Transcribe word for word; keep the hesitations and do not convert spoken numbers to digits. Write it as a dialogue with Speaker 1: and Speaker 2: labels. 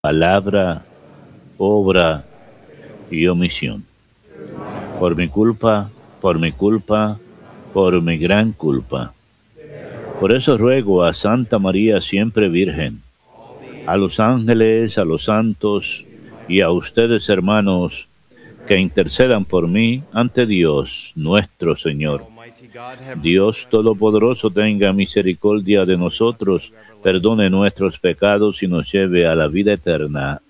Speaker 1: palabra, obra y omisión. Por mi culpa, por mi culpa, por mi gran culpa. Por eso ruego a Santa María siempre Virgen, a los ángeles, a los santos y a ustedes, hermanos, que intercedan por mí ante Dios nuestro Señor. Dios Todopoderoso tenga misericordia de nosotros, perdone nuestros pecados y nos lleve a la vida eterna.